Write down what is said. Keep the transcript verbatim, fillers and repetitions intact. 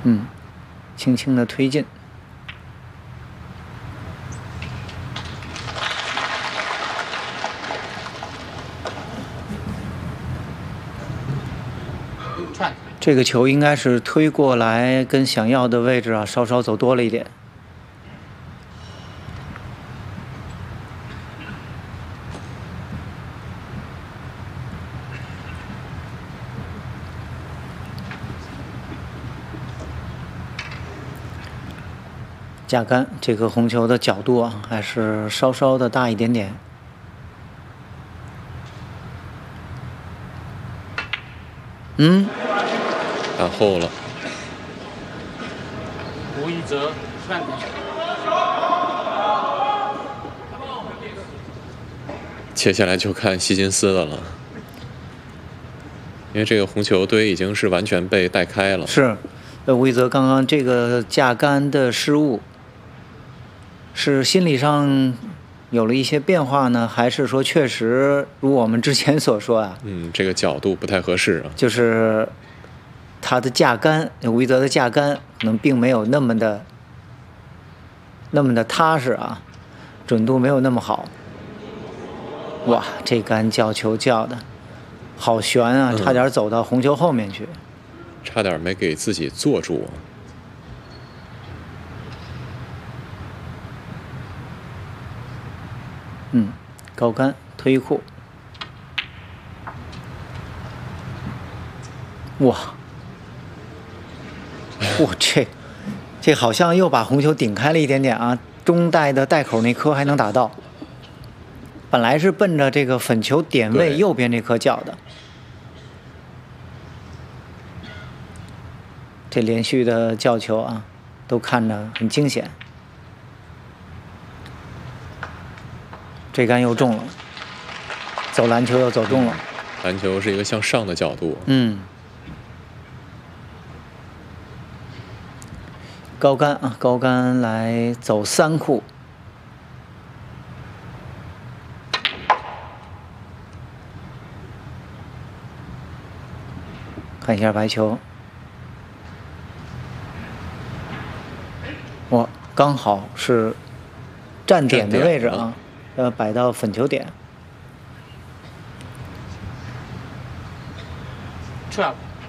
嗯，轻轻的推进。这个球应该是推过来，跟想要的位置啊稍稍走多了一点。架杆这颗红球的角度啊，还是稍稍的大一点点。嗯， 打后了。 吴一泽看点。 接下来就看希金斯的了，因为这个红球堆已经是完全被带开了。 是，呃，吴一泽刚刚这个架杆的失误，是心理上有了一些变化呢，还是说确实如我们之前所说啊？ 嗯，这个角度不太合适啊。 就是他的架杆，吴一泽的架杆可能并没有那么的那么的踏实啊，准度没有那么好。哇，这杆叫球叫的好悬啊，差点走到红球后面去。 嗯，差点没给自己坐住。 嗯，高杆推库。哇，哇，这这好像又把红球顶开了一点点啊！中带的带口那颗还能打到，本来是奔着这个粉球点位右边这颗叫的。这连续的叫球啊，都看着很惊险。这杆又中了，走篮球又走中了。 篮球是一个向上的角度。 嗯。高杆啊，高杆来走三库。看一下白球。哇，刚好是站点的位置啊，要摆到粉球点。 Trap。